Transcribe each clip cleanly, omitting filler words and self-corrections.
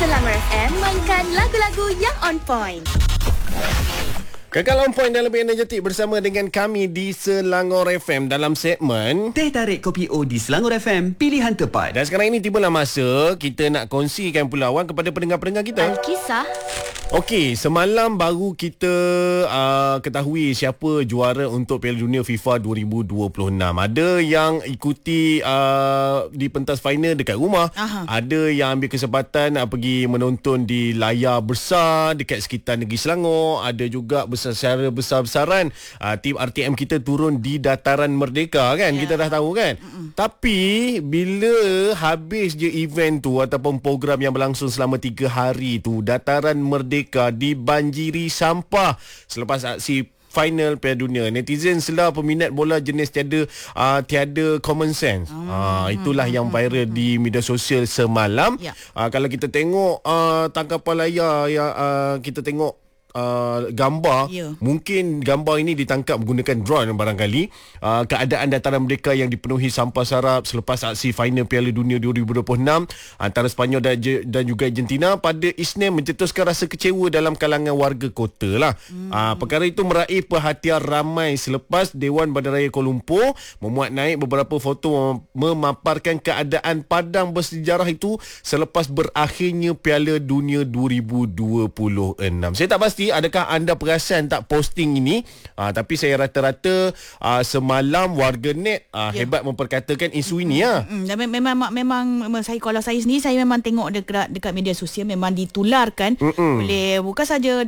Selangor FM mainkan lagu-lagu yang on point. Kekal on point dan lebih energetik bersama dengan kami di Selangor FM dalam segmen Teh Tarik Kopi O di Selangor FM, pilihan tepat. Dan sekarang ini tibalah masa kita nak kongsikan pula awak kepada pendengar-pendengar kita. Alkisah. Okey, semalam baru kita ketahui siapa juara untuk Piala Dunia FIFA 2026. Ada yang ikuti di pentas final dekat rumah. Ada yang ambil kesempatan pergi menonton di layar besar dekat sekitar negeri Selangor. Ada juga secara besar-besaran tim RTM kita turun di Dataran Merdeka kan. Kita dah tahu kan. Tapi bila habis je event tu ataupun program yang berlangsung selama 3 hari tu, Dataran Merdeka dibanjiri sampah selepas aksi final Piala Dunia. Netizen selah peminat bola jenis tiada common sense. Itulah yang viral di media sosial semalam. Kalau kita tengok tangkapan layar yang kita tengok gambar, mungkin gambar ini ditangkap menggunakan drone barangkali. Keadaan Dataran Merdeka yang dipenuhi sampah sarap selepas aksi final Piala Dunia 2026 antara Sepanyol dan juga Argentina pada Isnin mencetuskan rasa kecewa dalam kalangan warga kota lah. Perkara itu meraih perhatian ramai selepas Dewan Bandaraya Kuala Lumpur memuat naik beberapa foto memaparkan keadaan padang bersejarah itu selepas berakhirnya Piala Dunia 2026. Saya tak pasti adakah anda perasan tak posting ini, tapi saya rata-rata semalam warganet hebat memperkatakan isu ini. Memang saya, kalau saya sendiri, saya memang tengok dekat media sosial memang ditularkan oleh bukan saja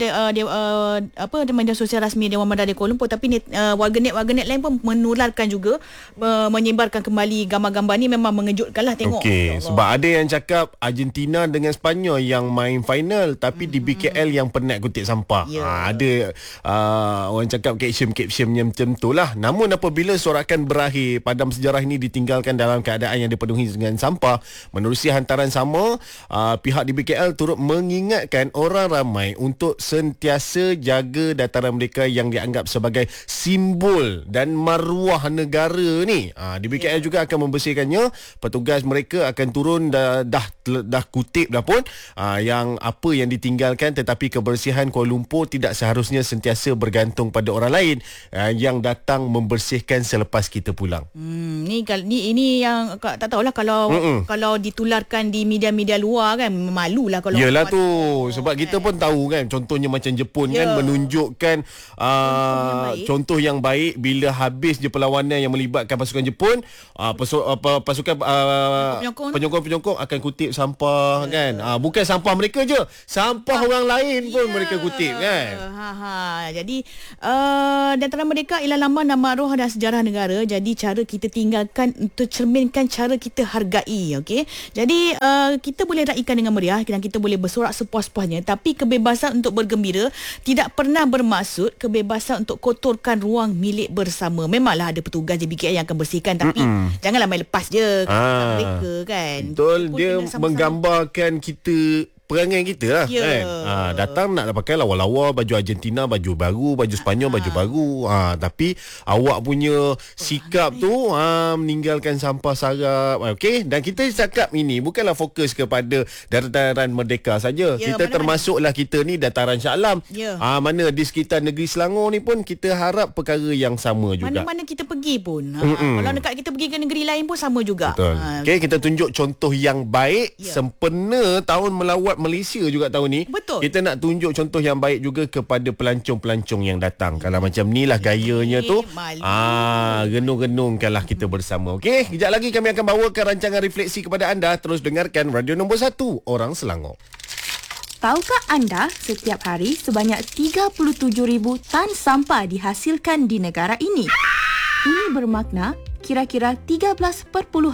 media sosial rasmi Dewan Bandaraya Kuala Lumpur, tapi warganet lain pun menularkan juga, menyebarkan kembali gambar-gambar ni. Memang mengejutkan lah tengok. Sebab ada yang cakap Argentina dengan Sepanyol yang main final, tapi di BKL yang penat kutip sampah. Ada orang cakap caption-captionnya macam tu lah. Namun apabila sorakan berakhir, padang sejarah ini ditinggalkan dalam keadaan yang dipenuhi dengan sampah. Menerusi hantaran sama, pihak di BKL turut mengingatkan orang ramai untuk sentiasa jaga Dataran Merdeka yang dianggap sebagai simbol dan maruah negara ni. Di BKL juga akan membersihkannya. Petugas mereka akan turun dah kutip dah pun yang apa yang ditinggalkan, tetapi kebersihan Kuala Lumpur tidak seharusnya sentiasa bergantung pada orang lain yang datang membersihkan selepas kita pulang. Ini yang tak tahulah kalau ditularkan di media-media luar kan, malulah kalau. Yalah tu, sebab kita pun tahu kan, contohnya macam Jepun kan menunjukkan contoh yang baik bila habis je perlawanan yang melibatkan pasukan Jepun, pasukan penyokong akan kutip sampah kan. Bukan sampah mereka je, sampah orang lain pun mereka kutip kan. Jadi Dataran Merdeka ialah lambang dan maruah dan sejarah negara. Jadi cara kita tinggalkan untuk cerminkan cara kita hargai. Okey. Jadi kita boleh raikan dengan meriah dan kita boleh bersorak sepuas-puasnya, tapi kebebasan untuk bergembira tidak pernah bermaksud kebebasan untuk kotorkan ruang milik bersama. Memanglah ada petugas JBKL yang akan bersihkan, tapi janganlah main lepas je mereka kan. Betul, dia menggambarkan kita, perangai kita lah kan. Datang nak pakai lawa-lawa baju Argentina, baju baru, baju Sepanyol, baju baru. Tapi awak punya sikap tu meninggalkan sampah sarap. Okey, dan kita cakap ini bukanlah fokus kepada Dataran Merdeka saja. Kita termasuklah kita ni Dataran Shah Alam. Mana di sekitar negeri Selangor ni pun kita harap perkara yang sama juga. Mana-mana kita pergi pun. Kalau dekat kita pergi ke negeri lain pun sama juga. Betul. Okey, kita tunjuk contoh yang baik. Sempena tahun melawat Malaysia juga tahun ni. Betul. Kita nak tunjuk contoh yang baik juga kepada pelancong-pelancong yang datang. Kalau macam ni lah gayanya tu, renung-renungkanlah kita bersama. Okey, kejap lagi kami akan bawakan rancangan refleksi kepada anda. Terus dengarkan Radio Nombor 1 Orang Selangor. Tahukah anda setiap hari sebanyak 37,000 tan sampah dihasilkan di negara ini? Ini bermakna kira-kira 13.5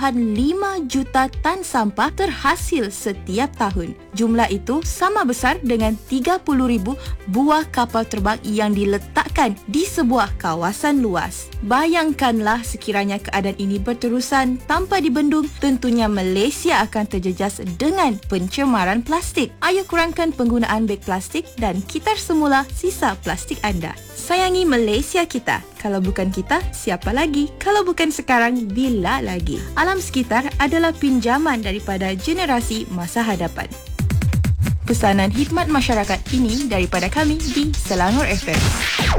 juta tan sampah terhasil setiap tahun. Jumlah itu sama besar dengan 30,000 buah kapal terbang yang diletakkan di sebuah kawasan luas. Bayangkanlah sekiranya keadaan ini berterusan tanpa dibendung, tentunya Malaysia akan terjejas dengan pencemaran plastik. Ayo kurangkan penggunaan beg plastik dan kitar semula sisa plastik anda. Sayangi Malaysia kita. Kalau bukan kita, siapa lagi? Kalau bukan sekarang, bila lagi? Alam sekitar adalah pinjaman daripada generasi masa hadapan. Pesanan khidmat masyarakat ini daripada kami di Selangor FM.